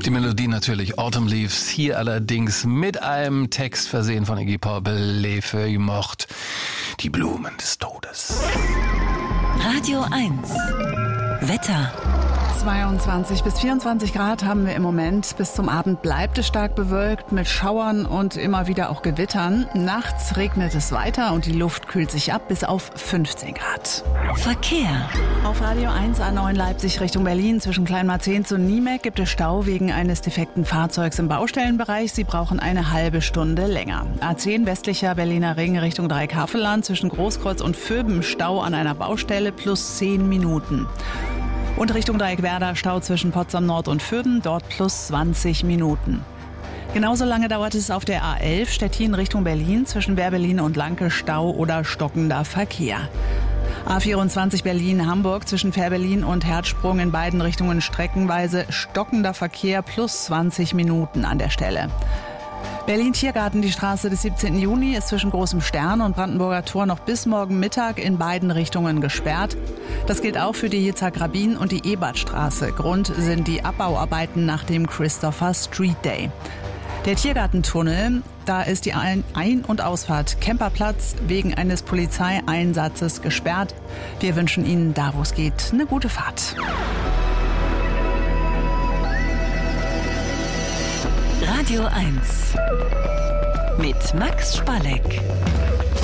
Die Melodie natürlich Autumn Leaves, hier allerdings mit einem Text versehen von Iggy Pop, Les Feuilles Mortes, die Blumen des Todes. Radio 1 Wetter. 22 bis 24 Grad haben wir im Moment. Bis zum Abend bleibt es stark bewölkt mit Schauern und immer wieder auch Gewittern. Nachts regnet es weiter und die Luft kühlt sich ab bis auf 15 Grad. Verkehr. Auf Radio 1 A9 Leipzig Richtung Berlin zwischen Kleinmarzehn und Niemek gibt es Stau wegen eines defekten Fahrzeugs im Baustellenbereich. Sie brauchen eine halbe Stunde länger. A10 westlicher Berliner Ring Richtung Dreieckhavelland zwischen Großkreuz und Vöben Stau an einer Baustelle plus 10 Minuten. Und Richtung Dreieckwerder Stau zwischen Potsdam Nord und Vöben, dort plus 20 Minuten. Genauso lange dauert es auf der A11 Stettin Richtung Berlin zwischen Wehrberlin und Lanke Stau oder stockender Verkehr. A24 Berlin-Hamburg zwischen Fährberlin und Herzsprung in beiden Richtungen streckenweise stockender Verkehr plus 20 Minuten an der Stelle. Berlin-Tiergarten, die Straße des 17. Juni, ist zwischen Großem Stern und Brandenburger Tor noch bis morgen Mittag in beiden Richtungen gesperrt. Das gilt auch für die Yitzhak-Rabin und die Ebertstraße. Grund sind die Abbauarbeiten nach dem Christopher Street Day. Der Tiergartentunnel, da ist die Ein- und Ausfahrt Kemperplatz wegen eines Polizeieinsatzes gesperrt. Wir wünschen Ihnen, da wo es geht, eine gute Fahrt. Radio 1 mit Max Spalleck.